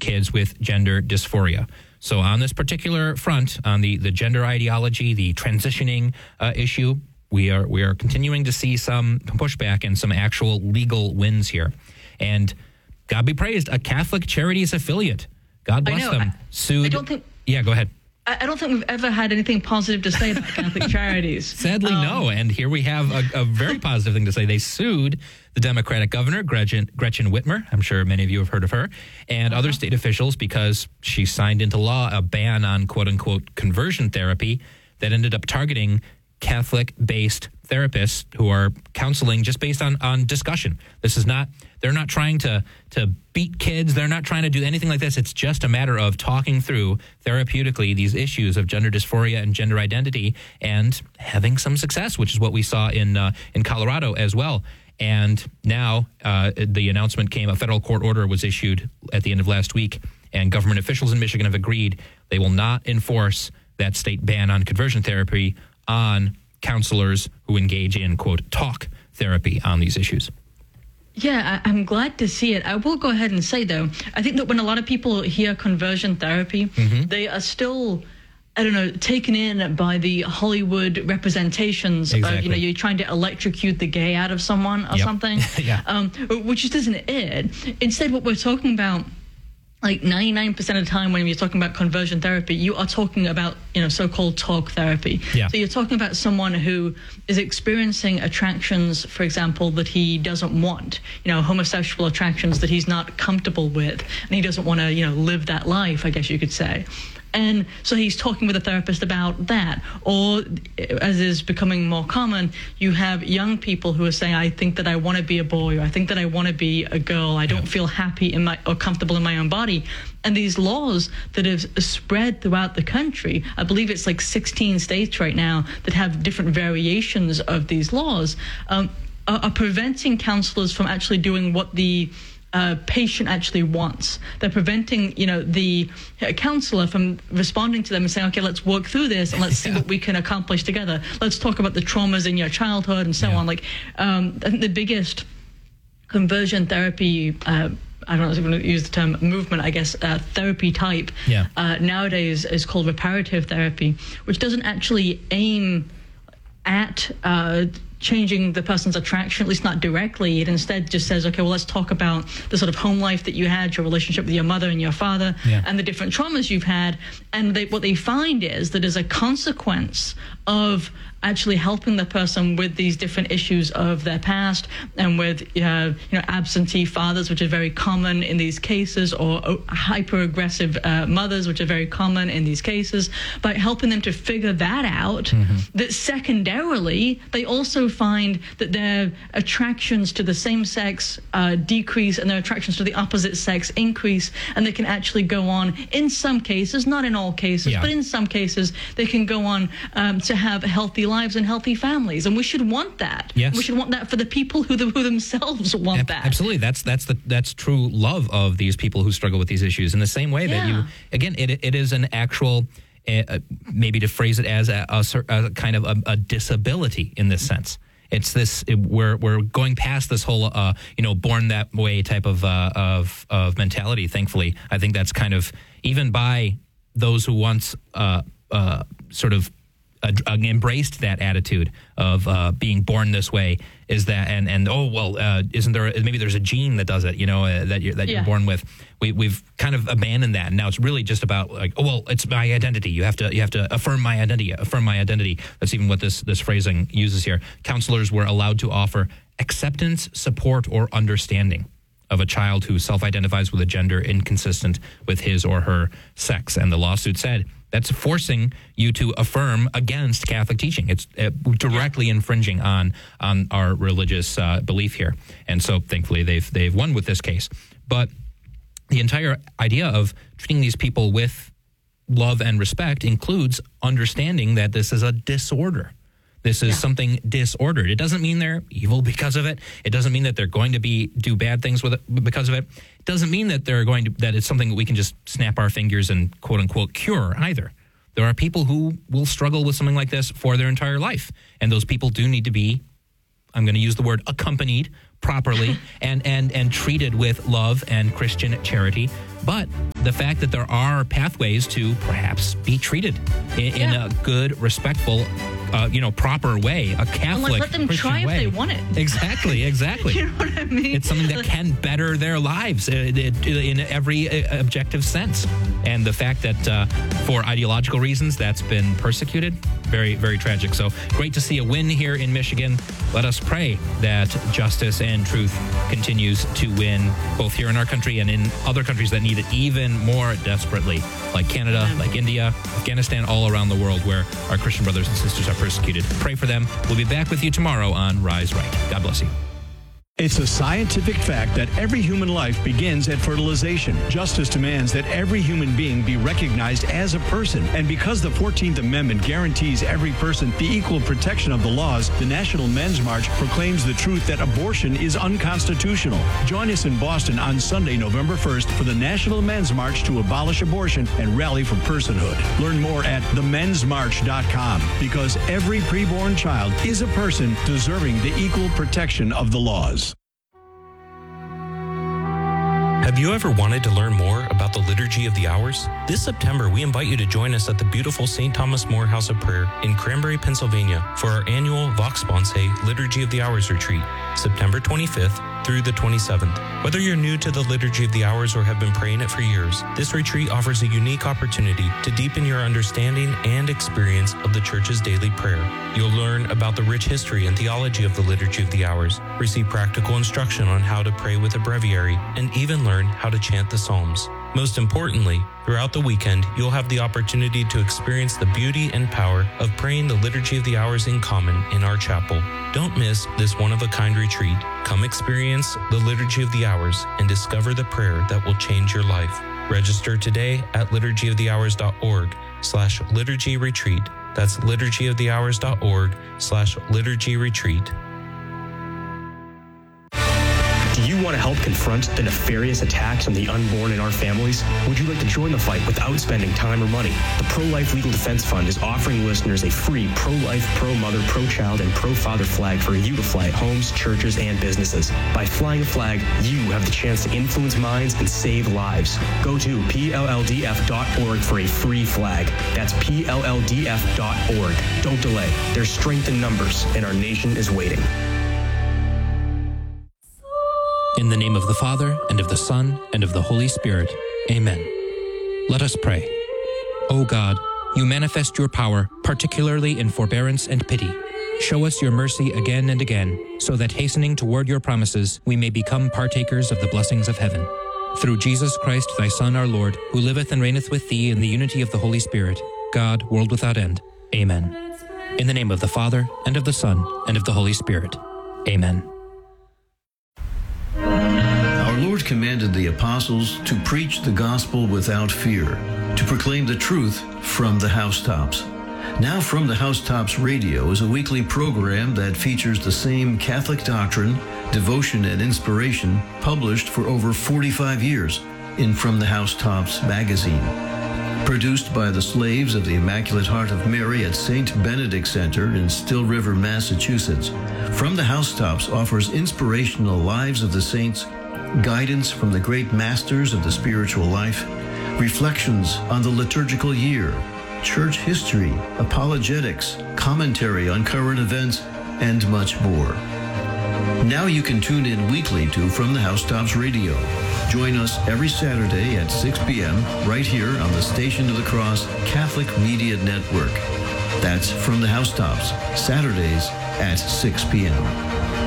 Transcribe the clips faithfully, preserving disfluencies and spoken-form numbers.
kids with gender dysphoria. So on this particular front, on the, the gender ideology, the transitioning uh, issue, we are we are continuing to see some pushback and some actual legal wins here. And God be praised, a Catholic Charities affiliate, God bless I know. them, I, sued. I don't think. Yeah, go ahead. I don't think we've ever had anything positive to say about Catholic Charities. Sadly, um, no. And here we have a, a very positive thing to say. They sued the Democratic governor, Gretchen, Gretchen Whitmer. I'm sure many of you have heard of her, and uh-huh. other state officials because she signed into law a ban on quote-unquote conversion therapy that ended up targeting Catholic-based therapists who are counseling just based on, on discussion. This is not, they're not trying to, to beat kids. They're not trying to do anything like this. It's just a matter of talking through therapeutically these issues of gender dysphoria and gender identity and having some success, which is what we saw in, uh, in Colorado as well. And now uh, the announcement came, a federal court order was issued at the end of last week, and government officials in Michigan have agreed they will not enforce that state ban on conversion therapy on counselors who engage in, quote, talk therapy on these issues. Yeah, I, I'm glad to see it. I will go ahead and say, though, I think that when a lot of people hear conversion therapy, mm-hmm. they are still, I don't know, taken in by the Hollywood representations exactly. of, you know, you're trying to electrocute the gay out of someone or yep. something, yeah. um, which just isn't it. Instead, what we're talking about, like ninety-nine percent of the time when you're talking about conversion therapy, you are talking about, you know, so-called talk therapy. Yeah. So you're talking about someone who is experiencing attractions, for example, that he doesn't want, you know, homosexual attractions that he's not comfortable with, and he doesn't want to, you know, live that life, I guess you could say. And so he's talking with a therapist about that. Or, as is becoming more common, you have young people who are saying, I think that I want to be a boy, or I think that I want to be a girl. I don't yeah. feel happy in my or comfortable in my own body. And these laws that have spread throughout the country, I believe it's like sixteen states right now that have different variations of these laws, um, are, are preventing counselors from actually doing what the Uh, patient actually wants. They're preventing, you know, the uh, counselor from responding to them and saying, okay, let's work through this and let's see yeah. what we can accomplish together. Let's talk about the traumas in your childhood and so yeah. on. Like, um, I think the biggest conversion therapy, uh, I don't know if I'm going to use the term movement, I guess, uh, therapy type yeah. uh, nowadays is called reparative therapy, which doesn't actually aim at uh, changing the person's attraction, at least not directly. It instead just says, okay, well, let's talk about the sort of home life that you had, your relationship with your mother and your father, yeah. and the different traumas you've had. And they, what they find is that as a consequence of actually helping the person with these different issues of their past and with uh, you know absentee fathers, which are very common in these cases, or hyper-aggressive uh, mothers, which are very common in these cases, by helping them to figure that out, mm-hmm. that secondarily they also find that their attractions to the same sex uh, decrease and their attractions to the opposite sex increase, and they can actually go on, in some cases, not in all cases, yeah. but in some cases, they can go on um, to have healthy lives and healthy families, and we should want that. Yes. We should want that for the people who, the, who themselves want Ab- that. Absolutely, that's that's the that's true love of these people who struggle with these issues. In the same way that Yeah. you, again, it it is an actual, uh, maybe to phrase it as a, a, a kind of a, a disability in this sense. It's this it, we're we're going past this whole uh, you know born that way type of uh, of of mentality. Thankfully, I think that's kind of even by those who once uh, uh, sort of. Uh, embraced that attitude of uh, being born this way, is that and and oh well uh, isn't there maybe there's a gene that does it, you know, uh, that you're that yeah. you're born with. We we've kind of abandoned that, and now it's really just about like, oh well, it's my identity. You have to you have to affirm my identity, affirm my identity. That's even what this this phrasing uses here. Counselors were allowed to offer acceptance, support, or understanding of a child who self-identifies with a gender inconsistent with his or her sex, and the lawsuit said that's forcing you to affirm against Catholic teaching. It's uh, directly infringing on on our religious uh, belief here, and so thankfully they've they've won with this case. But the entire idea of treating these people with love and respect includes understanding that this is a disorder. This is yeah. something disordered. It doesn't mean they're evil because of it. It doesn't mean that they're going to be do bad things with it because of it. It doesn't mean that they're going to that it's something that we can just snap our fingers and quote unquote cure either. There are people who will struggle with something like this for their entire life, and those people do need to be, I'm going to use the word accompanied properly and, and, and treated with love and Christian charity. But the fact that there are pathways to perhaps be treated in, yeah. in a good, respectful, uh, you know, proper way, a Catholic like, let them Christian try way. if they want it. Exactly, exactly. You know what I mean? It's something that can better their lives uh, in every uh, objective sense. And the fact that uh, for ideological reasons that's been persecuted, very, very tragic. So great to see a win here in Michigan. Let us pray that justice and truth continues to win, both here in our country and in other countries that need it even more desperately, like Canada, like India, Afghanistan, all around the world where our Christian brothers and sisters are persecuted. Pray for them. We'll be back with you tomorrow on Rise Right. God bless you. It's a scientific fact that every human life begins at fertilization. Justice demands that every human being be recognized as a person. And because the fourteenth Amendment guarantees every person the equal protection of the laws, the National Men's March proclaims the truth that abortion is unconstitutional. Join us in Boston on Sunday, November first for the National Men's March to abolish abortion and rally for personhood. Learn more at the mens march dot com, because every preborn child is a person deserving the equal protection of the laws. Have you ever wanted to learn more about the Liturgy of the Hours? This September, we invite you to join us at the beautiful Saint Thomas More House of Prayer in Cranberry, Pennsylvania for our annual Vox Sponse Liturgy of the Hours retreat, September twenty-fifth through the twenty-seventh. Whether you're new to the Liturgy of the Hours or have been praying it for years, this retreat offers a unique opportunity to deepen your understanding and experience of the Church's daily prayer. You'll learn about the rich history and theology of the Liturgy of the Hours, receive practical instruction on how to pray with a breviary, and even learn how to chant the Psalms. Most importantly, throughout the weekend, you'll have the opportunity to experience the beauty and power of praying the Liturgy of the Hours in common in our chapel. Don't miss this one-of-a-kind retreat. Come experience the Liturgy of the Hours and discover the prayer that will change your life. Register today at liturgy of the hours dot org slash liturgy retreat. That's liturgy of the hours dot org slash liturgy retreat. Do you want to help confront the nefarious attacks on the unborn in our families? Would you like to join the fight without spending time or money? The Pro-Life Legal Defense Fund is offering listeners a free pro-life, pro-mother, pro-child, and pro-father flag for you to fly at homes, churches, and businesses. By flying a flag, you have the chance to influence minds and save lives. Go to P L L D F dot org for a free flag. That's P L L D F dot org. Don't delay. There's strength in numbers, and our nation is waiting. In the name of the Father, and of the Son, and of the Holy Spirit. Amen. Let us pray. O God, you manifest your power, particularly in forbearance and pity. Show us your mercy again and again, so that hastening toward your promises, we may become partakers of the blessings of heaven. Through Jesus Christ, thy Son, our Lord, who liveth and reigneth with thee in the unity of the Holy Spirit, God, world without end. Amen. In the name of the Father, and of the Son, and of the Holy Spirit. Amen. Our Lord commanded the apostles to preach the gospel without fear, to proclaim the truth from the housetops. Now From the Housetops Radio is a weekly program that features the same Catholic doctrine, devotion, and inspiration published for over forty-five years in From the Housetops magazine. Produced by the Slaves of the Immaculate Heart of Mary at Saint Benedict Center in Still River, Massachusetts, From the Housetops offers inspirational lives of the saints, guidance from the great masters of the spiritual life, reflections on the liturgical year, church history, apologetics, commentary on current events, and much more. Now you can tune in weekly to From the Housetops Radio. Join us every Saturday at six p.m. right here on the Station of the Cross Catholic Media Network. That's From the Housetops, Saturdays at six p.m.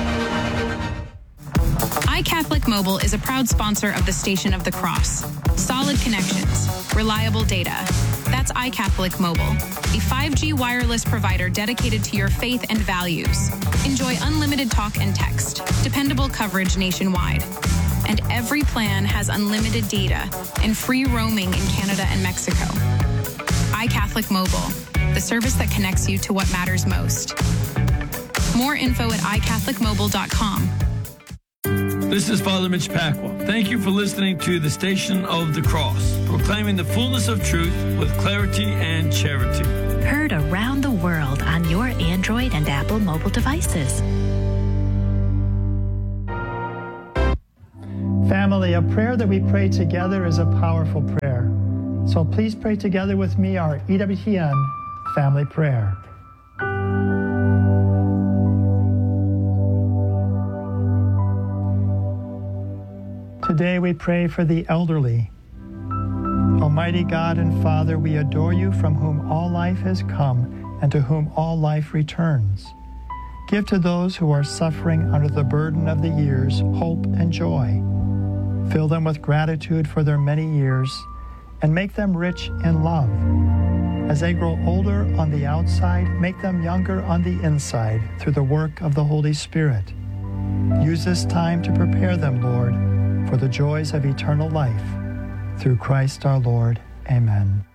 iCatholic Mobile is a proud sponsor of the Station of the Cross. Solid connections, reliable data. That's iCatholic Mobile, a five G wireless provider dedicated to your faith and values. Enjoy unlimited talk and text, dependable coverage nationwide. And every plan has unlimited data and free roaming in Canada and Mexico. iCatholic Mobile, the service that connects you to what matters most. More info at i catholic mobile dot com. This is Father Mitch Pacwa. Thank you for listening to the Station of the Cross, proclaiming the fullness of truth with clarity and charity. Heard around the world on your Android and Apple mobile devices. Family, a prayer that we pray together is a powerful prayer. So please pray together with me our E W T N family prayer. Today we pray for the elderly. Almighty God and Father, we adore you, from whom all life has come and to whom all life returns. Give to those who are suffering under the burden of the years hope and joy. Fill them with gratitude for their many years and make them rich in love. As they grow older on the outside, make them younger on the inside through the work of the Holy Spirit. Use this time to prepare them, Lord, for the joys of eternal life. Through Christ our Lord. Amen.